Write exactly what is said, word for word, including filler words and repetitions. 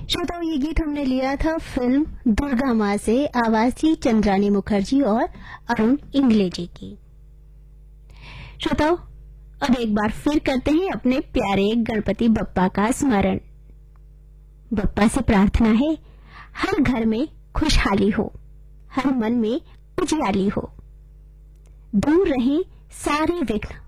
श्रोताओं, ये गीत हमने लिया था फिल्म दुर्गा माँ से, आवाज थी चंद्रानी मुखर्जी और अरुण इंगले जी की। श्रोताओं, अब एक बार फिर करते हैं अपने प्यारे गणपति बप्पा का स्मरण। बप्पा से प्रार्थना है हर घर में खुशहाली हो, हर मन में उजियाली हो, दूर रहें सारे विघ्न